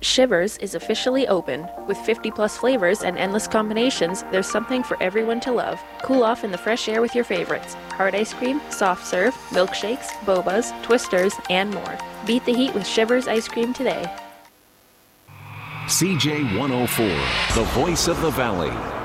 Shivers is officially open. With 50-plus flavors and endless combinations, there's something for everyone to love. Cool off in the fresh air with your favorites. Hard ice cream, soft serve, milkshakes, bobas, twisters, and more. Beat the heat with Shivers ice cream today. CJ 104, the voice of the Valley.